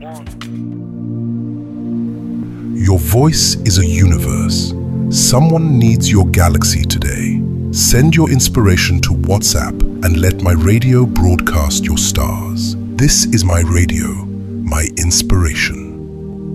Your voice is a universe. Someone needs your galaxy today. Send your inspiration to WhatsApp and let my radio broadcast your stars. This is my radio, my inspiration.